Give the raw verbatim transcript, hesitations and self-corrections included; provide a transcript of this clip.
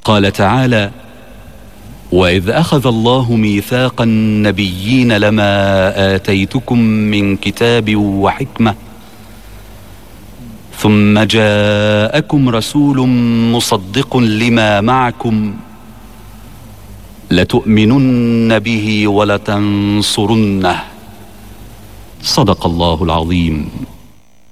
قال تعالى: وإذ أخذ الله ميثاق النبيين لما آتيتكم من كتاب وحكمة ثم جاءكم رسول مصدق لما معكم لتؤمنن به ولتنصرنه. صدق الله العظيم.